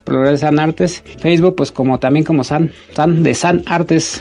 Progreso San Artes. Facebook, pues también como San Artes.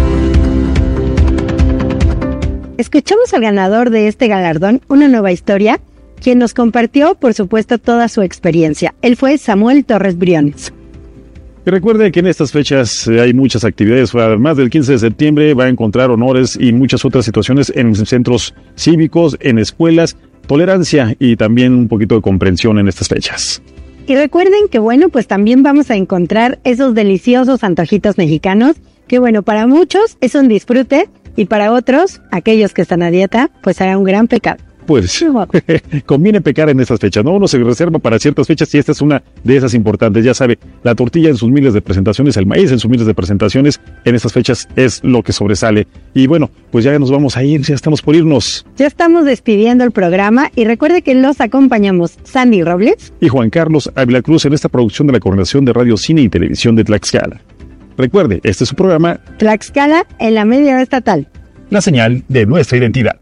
Escuchamos al ganador de este galardón, Una Nueva Historia, quien nos compartió, por supuesto, toda su experiencia. Él fue Samuel Torres Briones. Y recuerde que en estas fechas hay muchas actividades. Además del 15 de septiembre va a encontrar honores y muchas otras situaciones en centros cívicos, en escuelas, tolerancia y también un poquito de comprensión en estas fechas. Y recuerden que, bueno, pues también vamos a encontrar esos deliciosos antojitos mexicanos que, bueno, para muchos es un disfrute y para otros, aquellos que están a dieta, pues hará un gran pecado. Pues conviene pecar en estas fechas, ¿no? Uno se reserva para ciertas fechas y esta es una de esas importantes. Ya sabe, la tortilla en sus miles de presentaciones, el maíz en sus miles de presentaciones, en estas fechas es lo que sobresale. Y bueno, pues ya nos vamos a ir, ya estamos por irnos. Ya estamos despidiendo el programa y recuerde que los acompañamos Sandy Robles y Juan Carlos Ávila Cruz en esta producción de la Coordinación de Radio, Cine y Televisión de Tlaxcala. Recuerde, este es su programa Tlaxcala en la media hora estatal. La señal de nuestra identidad.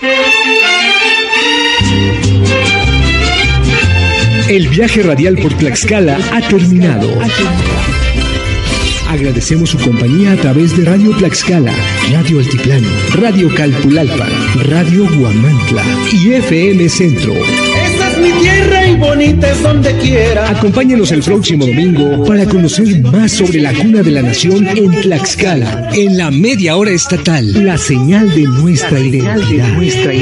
El viaje radial por Tlaxcala ha terminado. Agradecemos su compañía a través de Radio Tlaxcala, Radio Altiplano, Radio Calpulalpan, Radio Huamantla y FM Centro. Esta es mi tierra y bonita es donde quiera. Acompáñenos el próximo domingo para conocer más sobre la cuna de la nación en Tlaxcala, en la media hora estatal, la señal de nuestra identidad.